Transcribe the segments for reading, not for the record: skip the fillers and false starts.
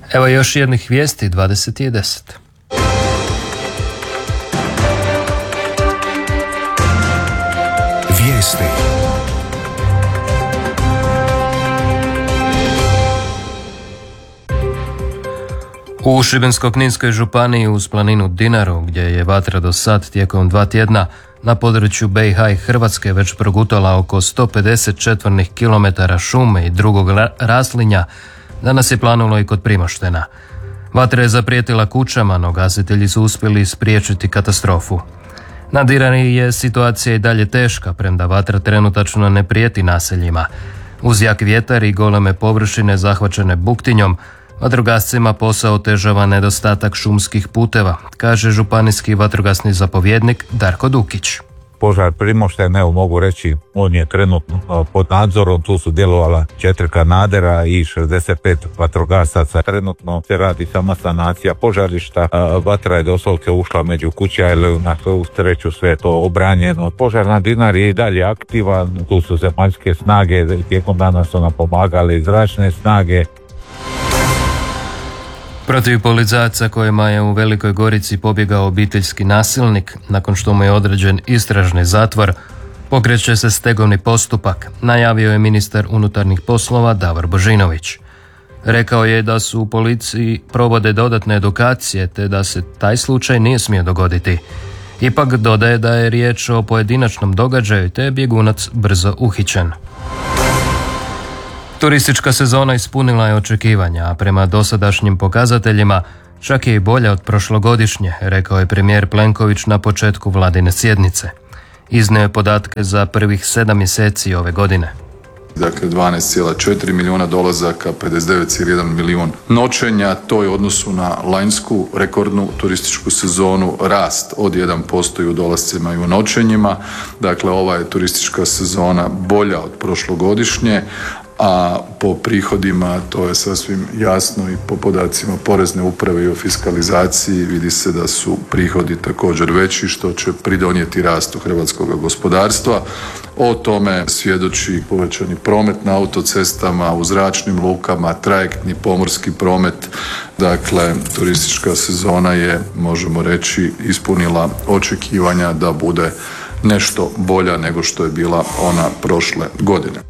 Evo još jednih vijesti, 20:10. Vijesti. U Šibensko-kninskoj županiji uz planinu Dinaru, gdje je vatra do sad tijekom 2 tjedna na području BiH i Hrvatske već progutala oko 150 četvornih kilometara šume i drugog raslinja, danas je planulo i kod Primoštena. Vatra je zaprijetila kućama, no gasitelji su uspjeli spriječiti katastrofu. Na Dinari je situacija i dalje teška, premda vatra trenutačno ne prijeti naseljima. Uz jak vjetar i goleme površine zahvaćene buktinjom, vatrogascima posao otežava nedostatak šumskih puteva, kaže županijski vatrogasni zapovjednik Darko Dukić. Požar Primošten, evo mogu reći, on je trenutno pod nadzorom, tu su djelovala 4 kanadera i 65 vatrogasaca. Trenutno se radi sama sanacija požarišta, vatra je doslovce ušla među kuće, ali na svoju sreću sve je to obranjeno. Požar na Dinari je i dalje aktivan, tu su zemaljske snage, tijekom dana su nam pomagali zračne snage. Protiv policajaca kojima je u Velikoj Gorici pobjegao obiteljski nasilnik, nakon što mu je određen istražni zatvor, pokreće se stegovni postupak, najavio je ministar unutarnjih poslova Davor Božinović. Rekao je da su u policiji provode dodatne edukacije te da se taj slučaj nije smio dogoditi. Ipak dodaje da je riječ o pojedinačnom događaju te je bjegunac brzo uhićen. Turistička sezona ispunila je očekivanja, a prema dosadašnjim pokazateljima čak je i bolja od prošlogodišnje, rekao je premijer Plenković na početku vladine sjednice. Iznio je podatke za prvih 7 mjeseci ove godine. Dakle, 12,4 milijuna dolazaka, 59,1 milijun noćenja, to je u odnosu na lanjsku rekordnu turističku sezonu rast od 1% i u dolascima i u noćenjima. Dakle, ova je turistička sezona bolja od prošlogodišnje, a po prihodima to je sasvim jasno i po podacima Porezne uprave i o fiskalizaciji vidi se da su prihodi također veći, što će pridonijeti rastu hrvatskog gospodarstva. O tome svjedoči povećani promet na autocestama, u zračnim lukama, trajektni pomorski promet. Dakle, turistička sezona je, možemo reći, ispunila očekivanja da bude nešto bolja nego što je bila ona prošle godine.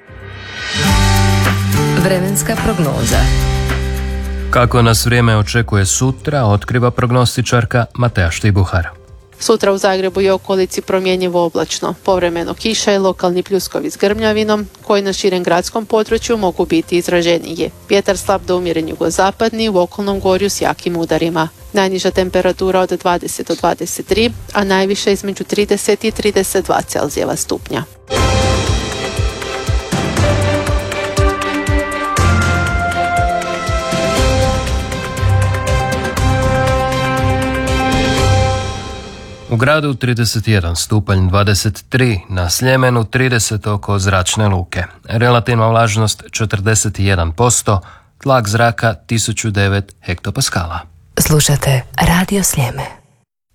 Vremenska prognoza. Kako nas vrijeme očekuje sutra, otkriva prognostičarka Matea Štibuhar. Sutra u Zagrebu i okolici promjenjivo oblačno, povremeno kiša i lokalni pljuskovi s grmljavinom, koji na širem gradskom području mogu biti izraženiji. Vjetar slab do umjeren jugozapadni, u okolnom gorju s jakim udarima. Najniža temperatura od 20 do 23, a najviše između 30 i 32 Celzijeva stupnja. U gradu 31 stupanj 23, na Sljemenu 30 oko zračne luke. Relativna vlažnost 41%, tlak zraka 1009 hektopaskala. Slušate Radio Sljeme.